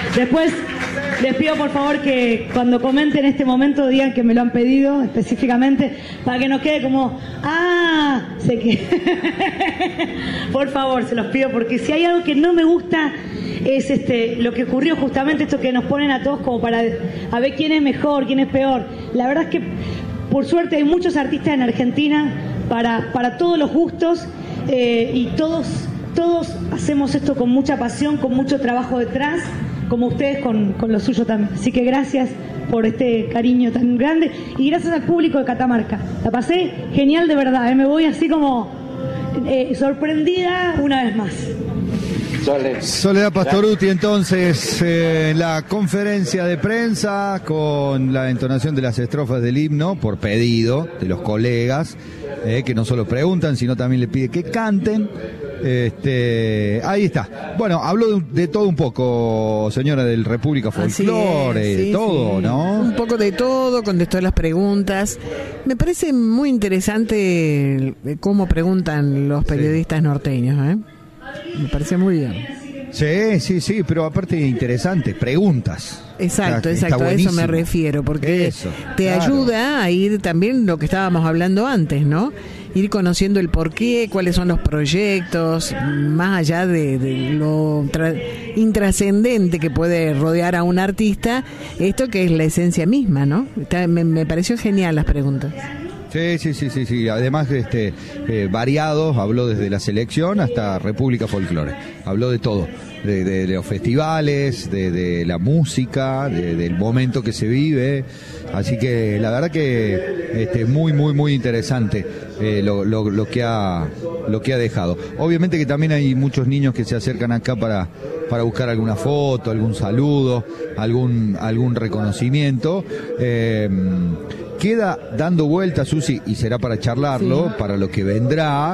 Después les pido por favor que cuando comenten este momento digan que me lo han pedido específicamente para que nos quede como, sé que... Por favor, se los pido, porque si hay algo que no me gusta es lo que ocurrió justamente, esto que nos ponen a todos como para a ver quién es mejor, quién es peor. La verdad es que por suerte hay muchos artistas en Argentina para todos los gustos, y todos hacemos esto con mucha pasión, con mucho trabajo detrás, como ustedes con lo suyo también. Así que gracias por este cariño tan grande y gracias al público de Catamarca. La pasé genial de verdad, me voy así como sorprendida una vez más. Soledad Pastorutti, entonces, en la conferencia de prensa con la entonación de las estrofas del himno por pedido de los colegas, que no solo preguntan, sino también le pide que canten. Ahí está. Bueno, habló de todo un poco, señora, del República Folklore, sí, todo, sí. ¿no? Un poco de todo, contestó las preguntas. Me parece muy interesante cómo preguntan los periodistas norteños, Me parece muy bien. Sí, pero aparte interesante, preguntas. Exacto, a eso me refiero, porque te ayuda a ir también lo que estábamos hablando antes, ¿no? Ir conociendo el porqué, cuáles son los proyectos, más allá de lo intrascendente que puede rodear a un artista, esto que es la esencia misma, ¿no? Me pareció genial las preguntas. Sí. Además, variados, habló desde la selección hasta República Folklore. Habló de todo, de los festivales, de la música, del momento que se vive. Así que la verdad que muy interesante lo que ha dejado. Obviamente que también hay muchos niños que se acercan acá para buscar alguna foto, algún saludo, algún reconocimiento. Queda dando vueltas, Susi, y será para charlarlo, para lo que vendrá,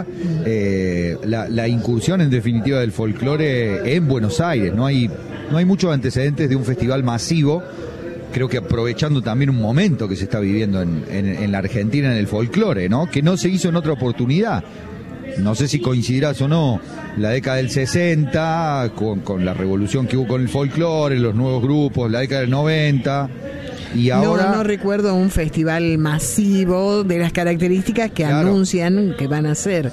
la incursión en definitiva del folclore en Buenos Aires. No hay muchos antecedentes de un festival masivo, creo que aprovechando también un momento que se está viviendo en la Argentina en el folclore, ¿no? Que no se hizo en otra oportunidad. No sé si coincidirás o no, la década del 60, con la revolución que hubo con el folclore, los nuevos grupos, la década del 90... Y ahora... No recuerdo un festival masivo de las características que anuncian que van a hacer.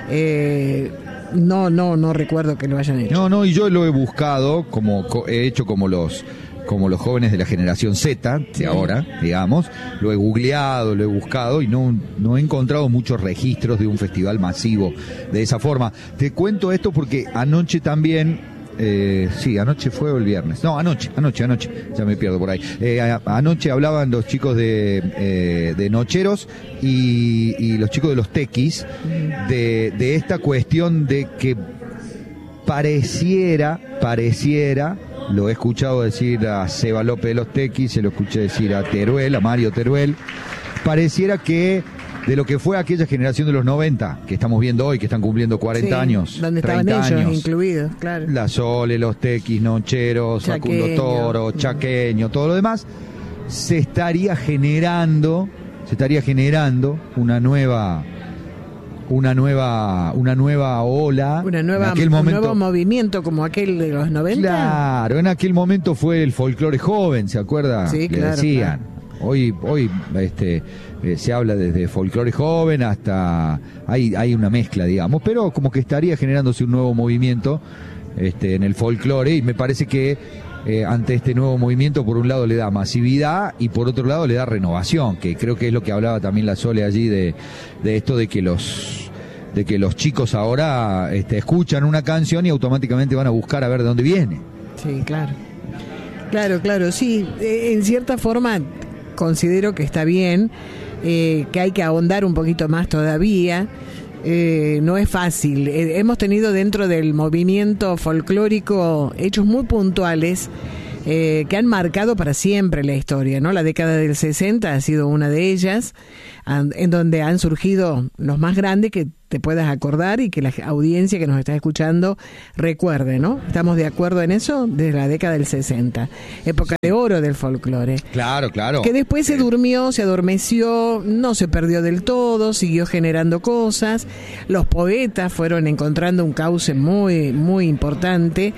No recuerdo que lo hayan hecho. No, y yo lo he buscado, he hecho como los jóvenes de la generación Z de ahora, digamos. Lo he googleado, lo he buscado y no he encontrado muchos registros de un festival masivo de esa forma. Te cuento esto porque anoche también... anoche fue o el viernes. No, anoche, ya me pierdo por ahí. Anoche hablaban los chicos de Nocheros y los chicos de los Tequis de esta cuestión de que pareciera, lo he escuchado decir a Seba López de los Tequis, se lo escuché decir a Mario Teruel, pareciera que de lo que fue aquella generación de los 90, que estamos viendo hoy, que están cumpliendo 40 años, donde estaban ellos incluidos, claro. La Sole, los Tequis, Nocheros, Facundo Toro, Chaqueño, todo lo demás, se estaría generando una nueva ola, un nuevo movimiento como aquel de los 90. Claro, en aquel momento fue el folclore joven, ¿se acuerda? Sí, Le claro. decían. Claro. Hoy se habla desde folclore joven hasta hay una mezcla, digamos, pero como que estaría generándose un nuevo movimiento en el folclore, y me parece que ante este nuevo movimiento, por un lado le da masividad y por otro lado le da renovación, que creo que es lo que hablaba también la Sole allí de esto de que los chicos ahora escuchan una canción y automáticamente van a buscar a ver de dónde viene. Sí, claro, sí, en cierta forma considero que está bien, que hay que ahondar un poquito más todavía. No es fácil. Hemos tenido dentro del movimiento folclórico hechos muy puntuales que han marcado para siempre la historia, ¿no? La década del 60 ha sido una de ellas, en donde han surgido los más grandes que te puedas acordar y que la audiencia que nos está escuchando recuerde, ¿no? ¿Estamos de acuerdo en eso? Desde la década del 60, época de oro del folclore. Claro. Que después se durmió, se adormeció, no se perdió del todo, siguió generando cosas. Los poetas fueron encontrando un cauce muy, muy importante.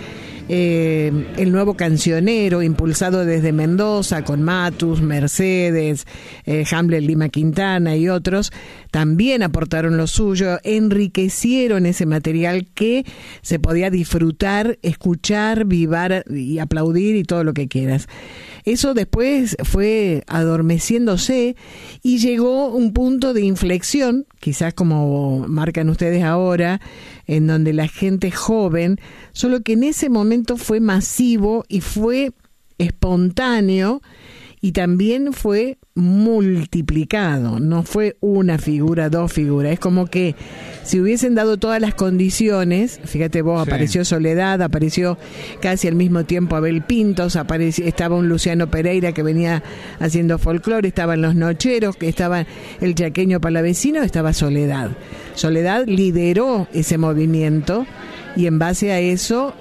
el nuevo cancionero, impulsado desde Mendoza, con Matus, Mercedes, Hamlet Lima Quintana y otros, también aportaron lo suyo, enriquecieron ese material que se podía disfrutar, escuchar, vivar y aplaudir y todo lo que quieras. Eso después fue adormeciéndose y llegó un punto de inflexión, quizás como marcan ustedes ahora, en donde la gente joven, solo que en ese momento fue masivo y fue espontáneo y también fue multiplicado, no fue una figura, dos figuras, es como que si hubiesen dado todas las condiciones, fíjate vos, sí. Apareció Soledad, apareció casi al mismo tiempo Abel Pintos, estaba un Luciano Pereira que venía haciendo folclore, estaban los Nocheros, que estaba el Chaqueño Palavecino, estaba Soledad. Soledad lideró ese movimiento y en base a eso,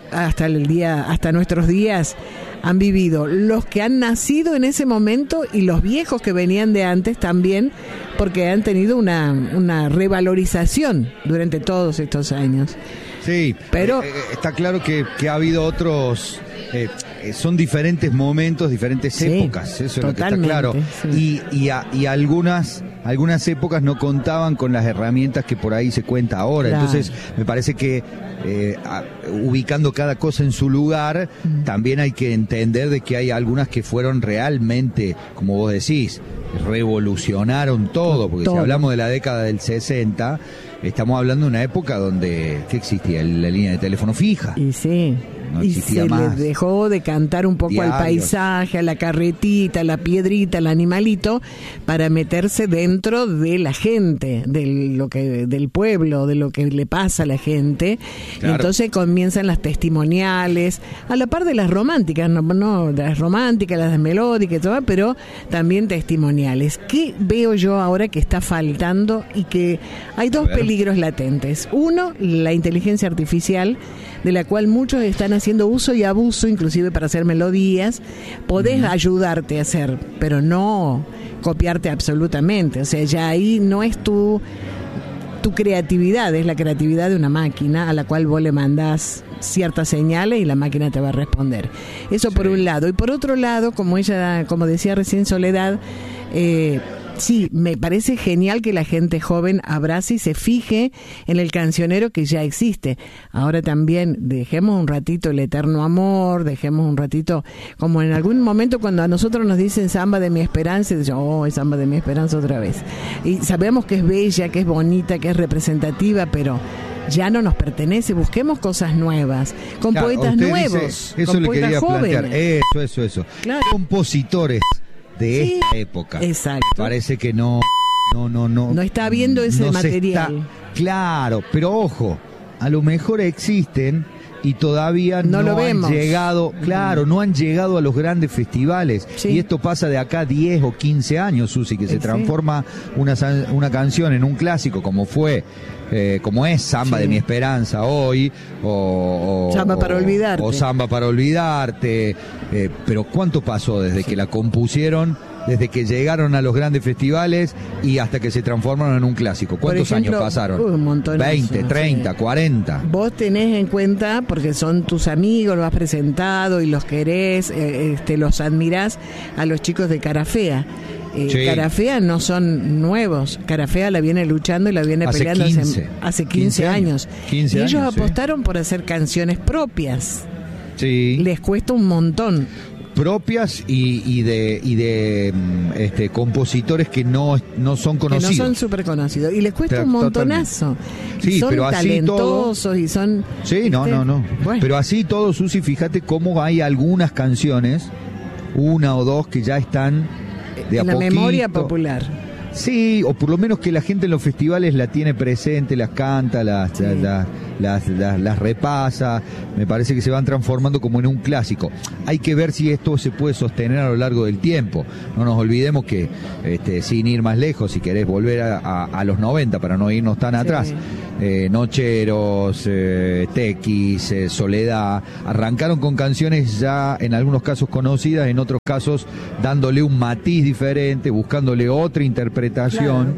hasta nuestros días, han vivido los que han nacido en ese momento y los viejos que venían de antes también, porque han tenido una revalorización durante todos estos años. Sí, pero está claro que ha habido otros, son diferentes momentos, diferentes épocas, eso es lo que está claro. Sí. Y algunas épocas no contaban con las herramientas que por ahí se cuenta ahora. Claro. Entonces me parece que ubicando cada cosa en su lugar, también hay que entender de que hay algunas que fueron realmente, como vos decís, revolucionaron todo, porque si hablamos de la década del 60, estamos hablando de una época donde, ¿qué existía? La línea de teléfono fija. Y sí. No y se les dejó de cantar un poco diarios, al paisaje, a la carretita, a la piedrita, al animalito, para meterse dentro de la gente, del pueblo, de lo que le pasa a la gente. Claro. Entonces comienzan las testimoniales, a la par de las románticas, no de las románticas, las melódicas y todo, pero también testimoniales. ¿Qué veo yo ahora que está faltando y que hay dos peligros latentes? Uno, la inteligencia artificial, de la cual muchos están haciendo uso y abuso, inclusive para hacer melodías. Podés ayudarte a hacer, pero no copiarte absolutamente. O sea, ya ahí no es tu creatividad, es la creatividad de una máquina a la cual vos le mandás ciertas señales y la máquina te va a responder. Eso por un lado. Y por otro lado, como decía recién Soledad, sí, me parece genial que la gente joven abrace y se fije en el cancionero que ya existe. Ahora también dejemos un ratito el eterno amor, dejemos un ratito, como en algún momento cuando a nosotros nos dicen samba de mi esperanza, y decimos, es samba de mi esperanza otra vez. Y sabemos que es bella, que es bonita, que es representativa, pero ya no nos pertenece. Busquemos cosas nuevas, con poetas nuevos, eso con le poetas quería jóvenes. Plantear. Eso. Claro. Compositores de esta época. Exacto. Parece que no está habiendo ese material. Claro, pero ojo, a lo mejor existen y todavía no han llegado, no han llegado a los grandes festivales. Sí. Y esto pasa de acá 10 o 15 años, Susi, que se transforma una canción en un clásico, como es Samba de mi esperanza hoy, o Samba para olvidarte. O Samba para olvidarte. Pero ¿cuánto pasó desde que la compusieron, desde que llegaron a los grandes festivales y hasta que se transformaron en un clásico? ¿Cuántos años pasaron? Un montón. 20, 30, 40. Vos tenés en cuenta, porque son tus amigos, los has presentado y los querés, los admirás, a los chicos de Carafea. Carafea no son nuevos. Carafea la viene luchando y la viene peleando hace 15 años. Y ellos apostaron por hacer canciones propias. Sí. Les cuesta un montón. Propias y de compositores que no son conocidos. Que no son súper conocidos. Y les cuesta un montonazo. Sí, son pero así talentosos todo, y son... Sí, no. Bueno. Pero así todo, Susi, fíjate cómo hay algunas canciones, una o dos, que ya están de a la poquito. Memoria popular. Sí, o por lo menos que la gente en los festivales la tiene presente, las canta, las repasa. Me parece que se van transformando como en un clásico. Hay que ver si esto se puede sostener a lo largo del tiempo. No nos olvidemos que, sin ir más lejos, si querés volver a los 90 para no irnos tan atrás, Nocheros, Tequis, Soledad, arrancaron con canciones ya en algunos casos conocidas, en otros casos dándole un matiz diferente, buscándole otra interpretación. Claro.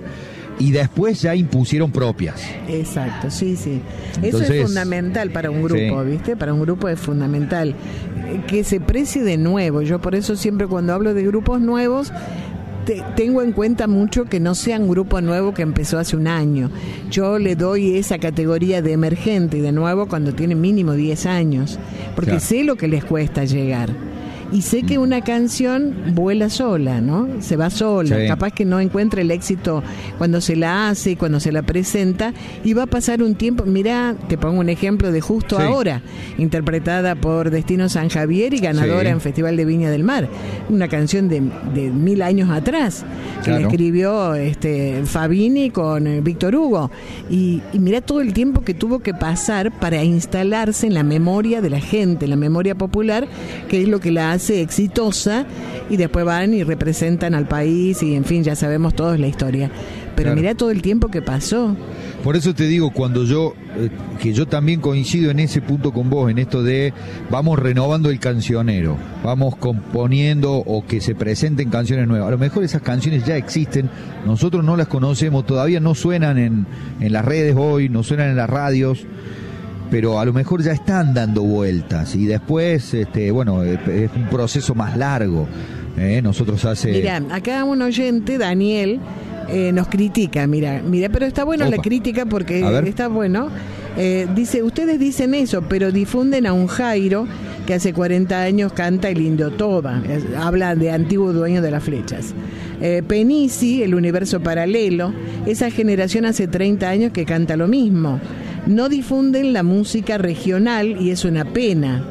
y después ya impusieron propias. Exacto, sí. Entonces, eso es fundamental para un grupo, sí. ¿viste? Para un grupo es fundamental que se precie de nuevo. Yo por eso siempre cuando hablo de grupos nuevos tengo en cuenta mucho que no sea un grupo nuevo que empezó hace un año. Yo le doy esa categoría de emergente y de nuevo cuando tiene mínimo 10 años, porque claro, sé lo que les cuesta llegar. Y sé que una canción vuela sola, ¿no? Se va sola. Sí. Capaz que no encuentra el éxito cuando se la hace, cuando se la presenta, y va a pasar un tiempo. Mirá, te pongo un ejemplo de Justo sí. Ahora, interpretada por Destino San Javier y ganadora sí. en Festival de Viña del Mar. Una canción de 1000 años atrás, que claro, la escribió Fabini con Víctor Hugo. Y mirá todo el tiempo que tuvo que pasar para instalarse en la memoria de la gente, en la memoria popular, que es lo que la hace exitosa, y después van y representan al país y en fin, ya sabemos todos la historia. Pero claro, mirá todo el tiempo que pasó. Por eso te digo, cuando que yo también coincido en ese punto con vos, en esto de vamos renovando el cancionero, vamos componiendo o que se presenten canciones nuevas. A lo mejor esas canciones ya existen, nosotros no las conocemos, todavía no suenan en las redes hoy, no suenan en las radios, pero a lo mejor ya están dando vueltas y después, bueno, es un proceso más largo. Nosotros Mirá, acá un oyente, Daniel, nos critica, mira, pero está bueno la crítica porque está bueno. Dice, ustedes dicen eso, pero difunden a un Jairo que hace 40 años canta el Indio Toba, habla de antiguo dueño de las flechas. Penisi, el universo paralelo, esa generación hace 30 años que canta lo mismo. No difunden la música regional y es una pena.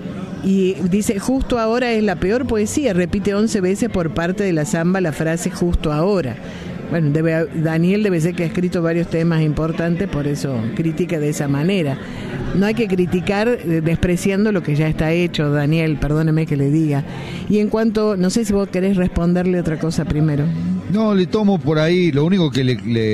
Y dice, Justo Ahora es la peor poesía, repite 11 veces por parte de la samba la frase Justo Ahora. Bueno, Daniel debe ser que ha escrito varios temas importantes, por eso critica de esa manera. No hay que criticar despreciando lo que ya está hecho, Daniel, perdóneme que le diga. Y en cuanto, no sé si vos querés responderle otra cosa primero. No, le tomo por ahí, lo único que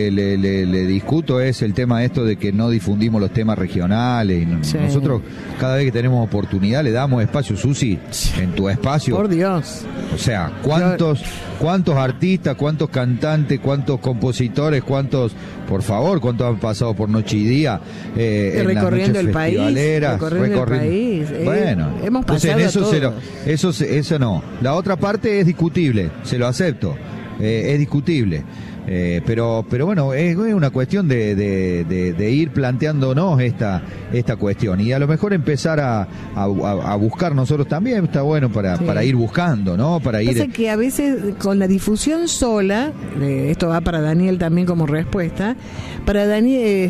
le discuto es el tema esto de que no difundimos los temas regionales. Sí. Nosotros cada vez que tenemos oportunidad le damos espacio, Susi, en tu espacio. Por Dios. O sea, ¿cuántos artistas, cuántos cantantes, cuántos compositores, cuántos han pasado por Noche y Día? Recorriendo el país. Recorriendo el país. Bueno, hemos pasado eso no. La otra parte es discutible, se lo acepto. Es discutible. Pero bueno, es una cuestión de ir planteándonos esta cuestión y a lo mejor empezar a buscar nosotros también está bueno para ir buscando, ¿no? Para ir. Pasa que a veces con la difusión sola, esto va para Daniel también como respuesta, para Daniel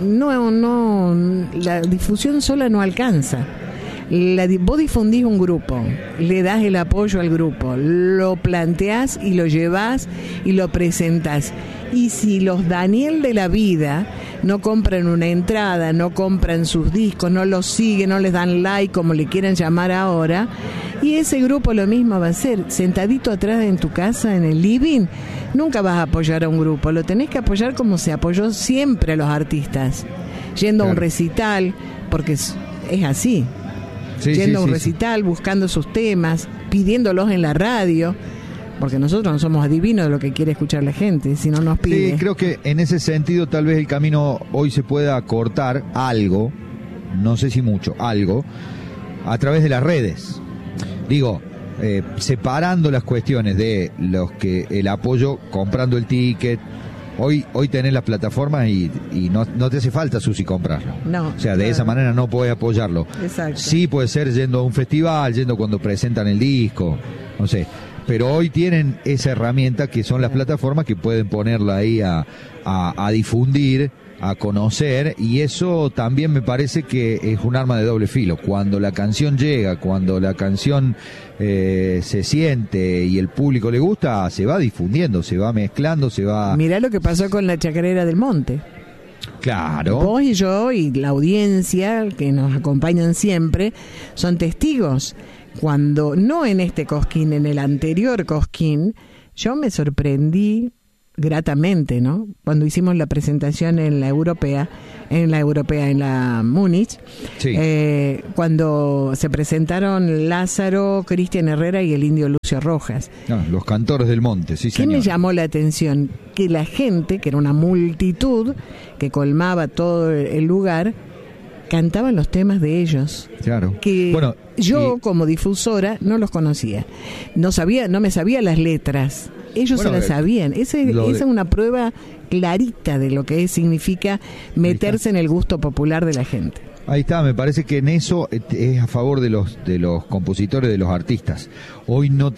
no la difusión sola no alcanza. Vos difundís un grupo, le das el apoyo al grupo, lo planteás y lo llevás y lo presentás. Y si los Daniel de la vida no compran una entrada, no compran sus discos, no los siguen, no les dan like, como le quieran llamar ahora, y ese grupo lo mismo va a hacer, sentadito atrás en tu casa, en el living, nunca vas a apoyar a un grupo, lo tenés que apoyar como se apoyó siempre a los artistas, yendo a un recital, porque es así. Yendo a un recital, buscando sus temas, pidiéndolos en la radio, porque nosotros no somos adivinos de lo que quiere escuchar la gente, si no nos pide. Sí, creo que en ese sentido tal vez el camino hoy se pueda cortar algo, no sé si mucho, algo, a través de las redes. Digo, separando las cuestiones de los que el apoyo comprando el ticket. Hoy tenés las plataformas y no te hace falta, Susi, comprarlo. No. O sea, de esa manera no podés apoyarlo. Exacto. Sí puede ser yendo a un festival, yendo cuando presentan el disco, no sé. Pero hoy tienen esa herramienta que son las plataformas que pueden ponerla ahí a difundir, a conocer, y eso también me parece que es un arma de doble filo. Cuando la canción llega, cuando la canción se siente y el público le gusta, se va difundiendo, se va mezclando, se va... Mirá lo que pasó con la Chacarera del Monte. Claro. Vos y yo y la audiencia que nos acompañan siempre son testigos. Cuando, no en este Cosquín, en el anterior Cosquín, yo me sorprendí gratamente, ¿no? Cuando hicimos la presentación en la Múnich, sí. Cuando se presentaron Lázaro, Cristian Herrera y el Indio Lucio Rojas. Los cantores del monte, sí, señor. ¿Qué me llamó la atención? Que la gente, que era una multitud que colmaba todo el lugar, cantaban los temas de ellos. Claro. Que bueno, yo como difusora no los conocía. No me sabía las letras. Ellos se las sabían. Esa es una prueba clarita de lo que significa meterse en el gusto popular de la gente. Ahí está, me parece que en eso es a favor de los compositores, de los artistas. Hoy no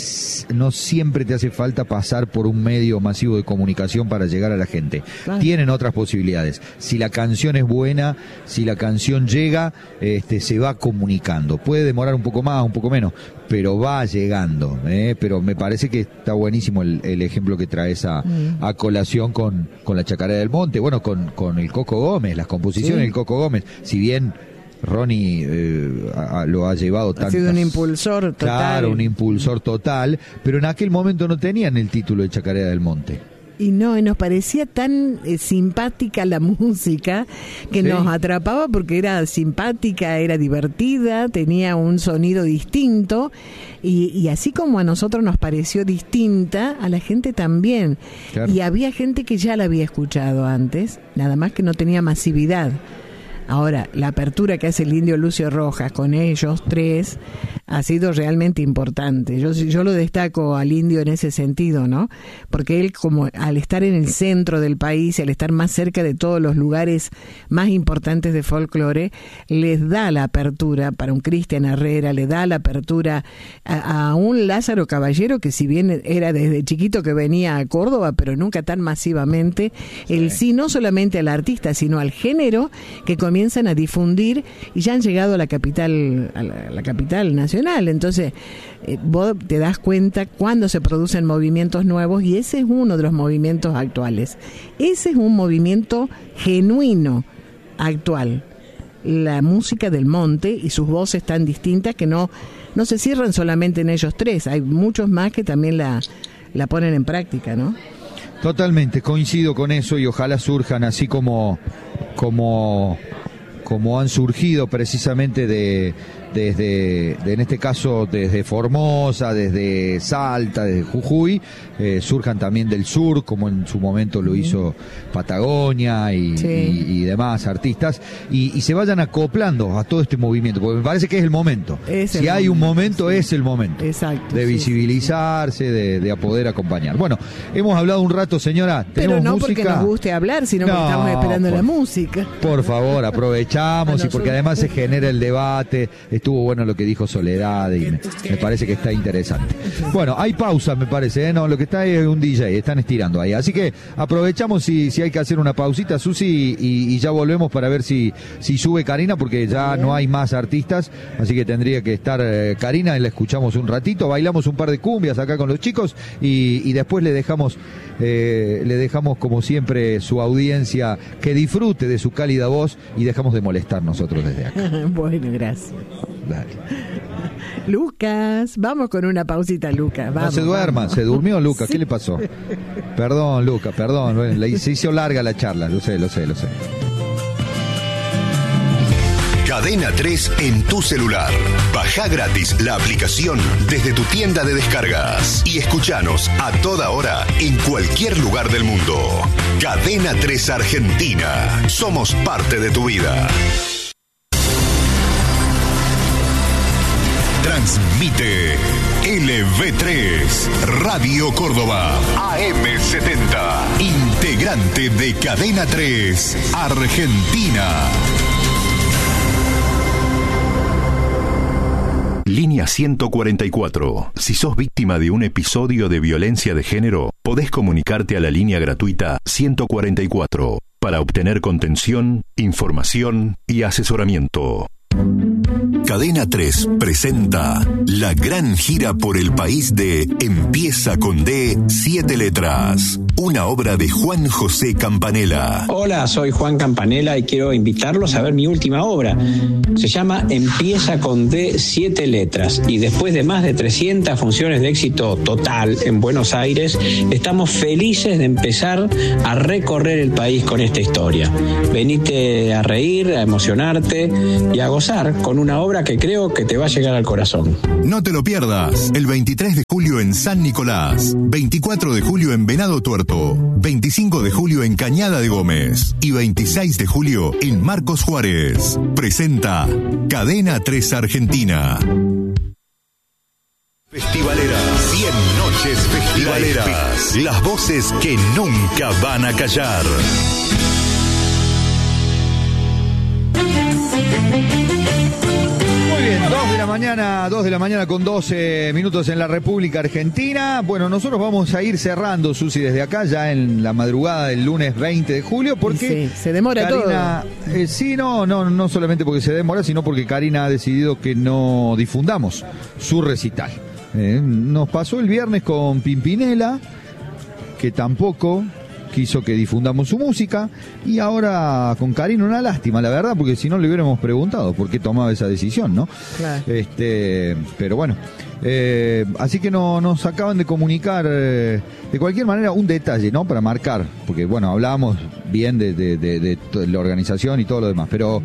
siempre te hace falta pasar por un medio masivo de comunicación para llegar a la gente. Claro. Tienen otras posibilidades. Si la canción es buena, si la canción llega, se va comunicando. Puede demorar un poco más, un poco menos, pero va llegando. Pero me parece que está buenísimo el ejemplo que traes a colación con la Chacarera del Monte, bueno, con el Coco Gómez, las composiciones del Coco Gómez. Si bien Ronnie lo ha llevado tantas... Ha sido un impulsor total. Claro, un impulsor total, pero en aquel momento no tenían el título de Chacarera del Monte. Y nos parecía tan simpática la música que nos atrapaba porque era simpática, era divertida, tenía un sonido distinto y así como a nosotros nos pareció distinta, a la gente también. Claro. Y había gente que ya la había escuchado antes, nada más que no tenía masividad. Ahora, la apertura que hace el Indio Lucio Rojas con ellos tres ha sido realmente importante. Yo lo destaco al Indio en ese sentido, ¿no? Porque él, como al estar en el centro del país y al estar más cerca de todos los lugares más importantes de folclore, les da la apertura para un Cristian Herrera, le da la apertura a un Lázaro Caballero que, si bien era desde chiquito que venía a Córdoba, pero nunca tan masivamente, él sí, no solamente al artista, sino al género que comienzan a difundir y ya han llegado a la capital nacional. Entonces vos te das cuenta cuando se producen movimientos nuevos, y ese es uno de los movimientos actuales. Ese es un movimiento genuino actual, la música del monte y sus voces tan distintas que no se cierran solamente en ellos tres, hay muchos más que también la ponen en práctica, ¿no? Totalmente, coincido con eso, y ojalá surjan así como han surgido precisamente en este caso desde Formosa, desde Salta, desde Jujuy, surjan también del sur, como en su momento lo hizo Patagonia y demás artistas, y se vayan acoplando a todo este movimiento, porque me parece que es el momento. Si hay un momento, es el momento. Exacto, de visibilizarse, de poder acompañar. Bueno, hemos hablado un rato, señora. Pero no música. Porque nos guste hablar, sino porque estamos esperando la música. Por favor, aprovechamos, y porque además se genera el debate. Estuvo bueno lo que dijo Soledad y me parece que está interesante. Bueno, hay pausa, me parece, ¿no? Lo que está es un DJ, están estirando ahí. Así que aprovechamos si hay que hacer una pausita, Susi, y ya volvemos para ver si sube Karina, porque ya no hay más artistas, así que tendría que estar Karina, y la escuchamos un ratito, bailamos un par de cumbias acá con los chicos y después le dejamos como siempre su audiencia que disfrute de su cálida voz, y dejamos de molestar nosotros desde acá. Bueno, gracias. Dale. Lucas, vamos con una pausita, Lucas. Vamos, no se duerma, vamos. ¿Se durmió, Lucas? Sí. ¿Qué le pasó? Perdón, Lucas, perdón. Se hizo larga la charla, lo sé. Cadena 3 en tu celular. Bajá gratis la aplicación desde tu tienda de descargas y escuchanos a toda hora en cualquier lugar del mundo. Cadena 3 Argentina. Somos parte de tu vida. Transmite LV3 Radio Córdoba AM70. Integrante de Cadena 3 Argentina. Línea 144. Si sos víctima de un episodio de violencia de género, podés comunicarte a la línea gratuita 144 para obtener contención, información y asesoramiento. Cadena 3 presenta la gran gira por el país de Empieza con D, 7 letras. una obra de Juan José Campanella. Hola, soy Juan Campanella y quiero invitarlos a ver mi última obra. Se llama Empieza con D, 7 letras. Y después de más de 300 funciones de éxito total en Buenos Aires, estamos felices de empezar a recorrer el país con esta historia. Venite a reír, a emocionarte y a gozar con una obra que creo que te va a llegar al corazón. No te lo pierdas. El 23 de julio en San Nicolás, 24 de julio en Venado Tuerto, 25 de julio en Cañada de Gómez y 26 de julio en Marcos Juárez. Presenta Cadena 3 Argentina. Festivalera, 100 noches festivaleras. Las voces que nunca van a callar. Muy bien, 2 de la mañana con 12 minutos en la República Argentina. Bueno, nosotros vamos a ir cerrando, Susi, desde acá, ya en la madrugada del lunes 20 de julio, porque sí, se demora Karina, todo. Sí, no solamente porque se demora, sino porque Karina ha decidido que no difundamos su recital. Nos pasó el viernes con Pimpinela, que tampoco quiso que difundamos su música, y ahora con Karina una lástima, la verdad, porque si no le hubiéramos preguntado por qué tomaba esa decisión, ¿no? Claro. Pero bueno, así que nos acaban de comunicar de cualquier manera un detalle, ¿no? Para marcar, porque bueno, hablábamos bien de la organización y todo lo demás, pero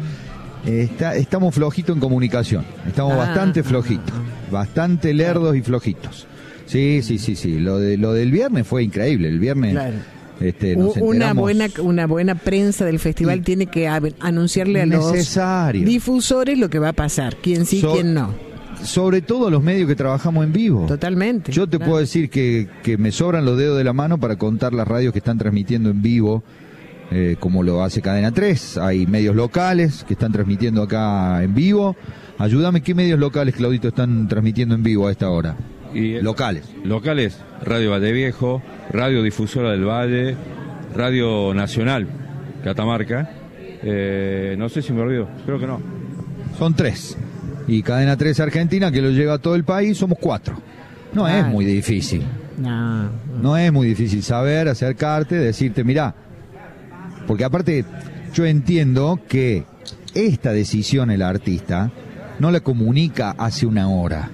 estamos flojitos en comunicación, estamos bastante flojitos, bastante lerdos y flojitos. Sí, lo del viernes fue increíble, el viernes... Claro. Nos una buena prensa del festival tiene que anunciarle a los difusores lo que va a pasar, quién sí, quién no. Sobre todo los medios que trabajamos en vivo. Totalmente. Yo te puedo decir que me sobran los dedos de la mano para contar las radios que están transmitiendo en vivo, como lo hace Cadena 3. Hay medios locales que están transmitiendo acá en vivo. Ayúdame, ¿qué medios locales, Claudito, están transmitiendo en vivo a esta hora? Locales, Radio Valdeviejo, Radio Difusora del Valle, Radio Nacional Catamarca, no sé si me olvido, creo que no. Son 3. Y Cadena 3 Argentina, que lo lleva a todo el país, somos 4. No es muy difícil. No es muy difícil saber, acercarte, decirte, mirá, porque aparte yo entiendo que esta decisión el artista no la comunica hace una hora.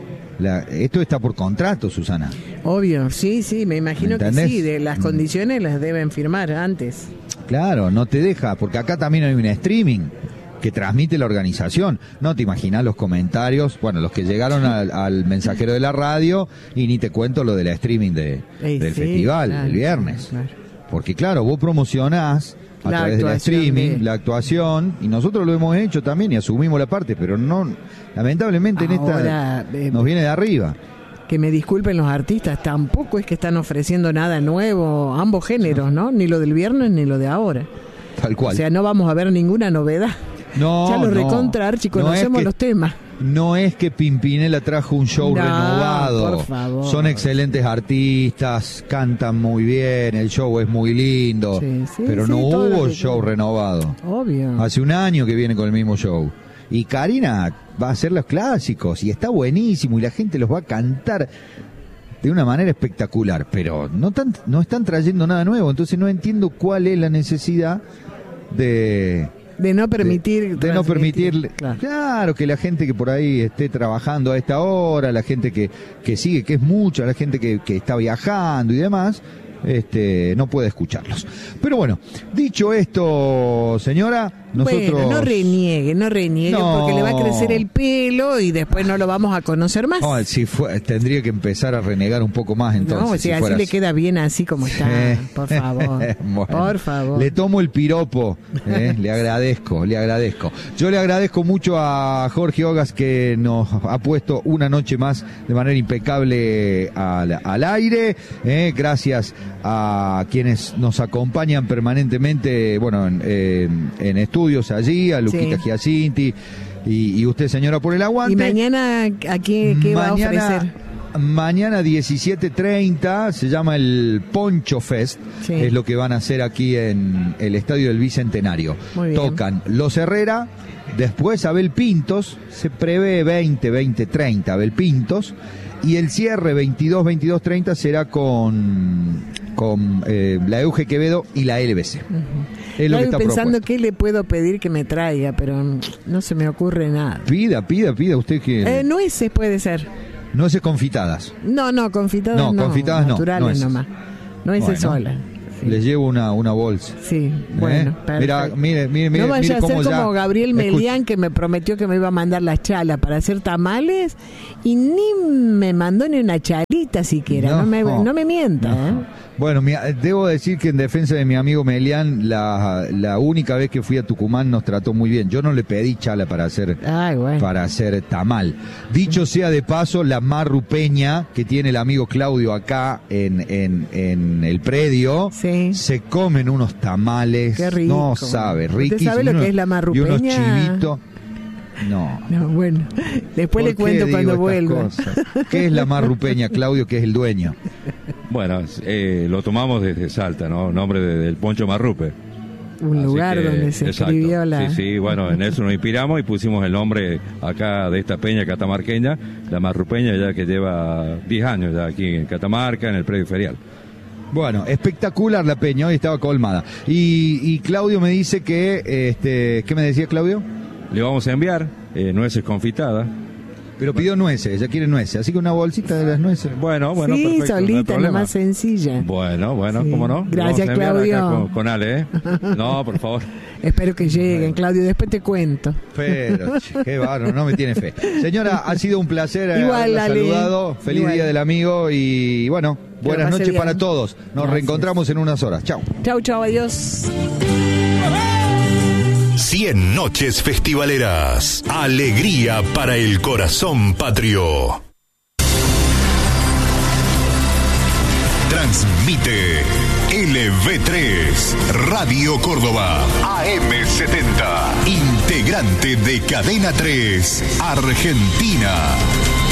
Esto está por contrato, Susana. Obvio, sí, me imagino que sí, de las condiciones las deben firmar antes. Claro, no te deja, porque acá también hay un streaming que transmite la organización. No te imaginas los comentarios, bueno, los que llegaron al mensajero de la radio, y ni te cuento lo del streaming del festival, el viernes. Claro. Porque claro, vos promocionás a través del streaming, la actuación, y nosotros lo hemos hecho también y asumimos la parte, pero no, lamentablemente ahora, en esta nos viene de arriba. Que me disculpen los artistas, tampoco es que están ofreciendo nada nuevo, ambos géneros, ¿no? Ni lo del viernes ni lo de ahora. Tal cual. O sea, no vamos a ver ninguna novedad. No, ya lo recontra, Archi, conocemos los temas. No es que Pimpinela trajo un show renovado. Por favor. Son excelentes artistas, cantan muy bien, el show es muy lindo, pero no hubo show renovado. Obvio. Hace un año que viene con el mismo show. Y Karina va a hacer los clásicos y está buenísimo y la gente los va a cantar de una manera espectacular, pero no están trayendo nada nuevo, entonces no entiendo cuál es la necesidad de no permitir claro, que la gente que por ahí esté trabajando a esta hora, la gente que sigue, que es mucha, la gente que está viajando y demás, no puede escucharlos. Pero bueno, dicho esto, señora, nosotros... Bueno, no reniegue, porque le va a crecer el pelo y después no lo vamos a conocer más. No, tendría que empezar a renegar un poco más entonces. No, si así le queda bien así como está, por favor. Bueno, por favor. Le tomo el piropo, le agradezco. Yo le agradezco mucho a Jorge Ogas, que nos ha puesto una noche más de manera impecable al aire. Gracias a quienes nos acompañan permanentemente, bueno, en estudios allí, a Luquita Giacinti y usted, señora, por el aguante. ¿Y mañana a qué va a ofrecer? mañana 17:30, se llama el Poncho Fest, Sí. es lo que van a hacer aquí en el Estadio del Bicentenario. Muy bien. Tocan Los Herrera, después Abel Pintos, se prevé 20:30 Abel Pintos, y el cierre 22:30 será con la Euge Quevedo y la LBC. Es lo que está Estoy pensando propuesto. qué le puedo pedir que me traiga, pero no se me ocurre nada. Pida usted que... Nueces puede ser. Nueces confitadas. No, confitadas No, no. confitadas no, Naturales nueces. nomás. Nueces Bueno, sola. Sí. Les llevo una bolsa. Sí, bueno, perfecto. Mire, No vaya a ser cómo ya... como Gabriel Escuche. Melián, que me prometió que me iba a mandar las chalas para hacer tamales y ni me mandó ni una chalita siquiera. No me mienta. No. Bueno, debo decir que en defensa de mi amigo Melián, la única vez que fui a Tucumán nos trató muy bien. Yo no le pedí chala para hacer tamal. Dicho sea de paso, la marrupeña que tiene el amigo Claudio acá en el predio, sí, se comen unos tamales. Qué rico. No sabe, riquísimo. ¿Usted sabe lo que es la marrupeña? Y unos chivitos. No, bueno, después le ¿Por qué cuento digo cuando estas vuelva. cosas? ¿Qué es la marrupeña, Claudio, que es el dueño? Bueno, lo tomamos desde Salta, ¿no? Nombre del Poncho Marrupe. Un Así lugar que, donde se exacto. escribió la... Sí, bueno, en eso nos inspiramos y pusimos el nombre acá de esta peña catamarqueña, la Marrupeña, ya que lleva 10 años ya aquí en Catamarca, en el predio ferial. Bueno, espectacular la peña, hoy estaba colmada. Y Claudio me dice que, ¿qué me decía Claudio? Le vamos a enviar nueces confitadas. Pero pidió nueces, ella quiere nueces, así que una bolsita de las nueces. Bueno, sí, perfecto, no hay solita, problema. nomás sencilla. Bueno, Sí. ¿cómo no? Gracias, Le vamos a enviar Claudio. acá con Ale, ¿eh? No, por favor. Espero que lleguen, Claudio, después te cuento. Pero, qué bárbaro, no me tiene fe. Señora, ha sido un placer Igual, haberla Ale. saludado. Feliz Igual. Día del Amigo y bueno, buenas pase noches bien. para todos. Nos Gracias. reencontramos en unas horas. Chau. Chau, adiós. 100 noches festivaleras. Alegría para el corazón patrio. Transmite LV3 Radio Córdoba AM70. Integrante de Cadena 3 Argentina.